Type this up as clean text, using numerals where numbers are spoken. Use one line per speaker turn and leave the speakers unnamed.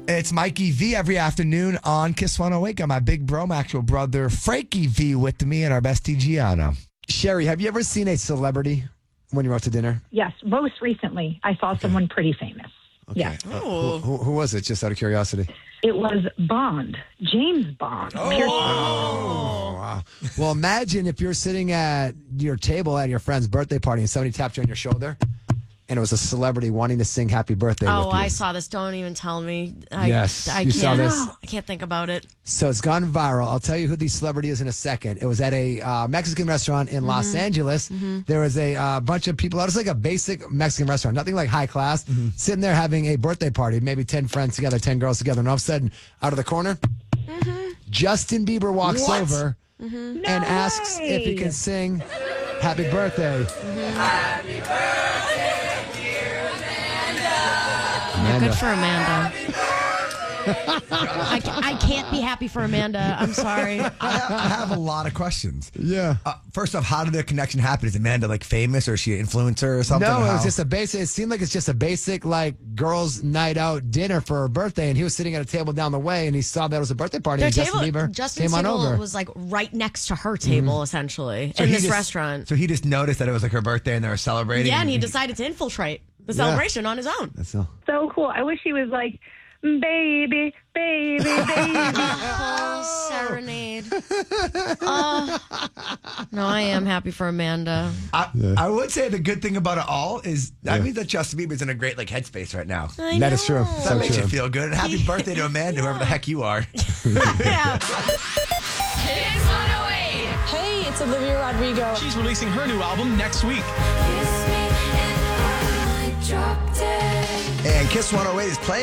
It's Mikey V every afternoon on Kiss 108. Got my big bro, my actual brother, Frankie V, with me and our bestie, Gianna.
Sherry, have you ever seen a celebrity when you're out to dinner?
Yes, most recently I saw someone pretty famous.
Okay.
Yeah.
Who was it, just out of curiosity?
It was Bond, James Bond. Pierce Brosnan.
Oh, wow. Well, imagine if you're sitting at your table at your friend's birthday party and somebody tapped you on your shoulder and it was a celebrity wanting to sing happy birthday with you.
I saw this. Don't even tell me.
Yes,
I
you
can't,
saw this?
I can't think about it.
So it's gone viral. I'll tell you who the celebrity is in a second. It was at a Mexican restaurant in Los Angeles. There was a bunch of people. It was like a basic Mexican restaurant, nothing like high class, sitting there having a birthday party, maybe 10 friends together, 10 girls together. And all of a sudden, out of the corner, Justin Bieber walks over and asks if he can sing happy birthday. Happy birthday, dear Amanda.
Good for Amanda. I can't be happy for Amanda. I'm sorry.
I have a lot of questions.
Yeah.
First off, how did the connection happen? Is Amanda like famous or is she an influencer or something?
No, it was just a basic. It seemed like it's just a basic like girls' night out dinner for her birthday, and he was sitting at a table down the way, and he saw that it was a birthday party.
Their
and
table,
Justin Bieber
Justin's
came on
table
over.
was like right next to her table, essentially,
So
in
he
this
just-
restaurant.
So he just noticed that it was like her birthday and they were celebrating.
Yeah, and he decided to infiltrate the celebration on his own.
That's all.
So cool. I wish he was like, baby, baby, baby.
Oh, serenade. No, I am happy for Amanda.
I would say the good thing about it all is that means that Justin Bieber's in a great like headspace right now.
I
That
know.
is true.
That
So
makes
true.
you feel good. And happy birthday to Amanda, whoever the heck you are.
Yeah.
Kiss 108.
Hey, it's Olivia Rodrigo.
She's releasing her new album next week.
Kiss me and I might drop dead.
And Kiss 108 is playing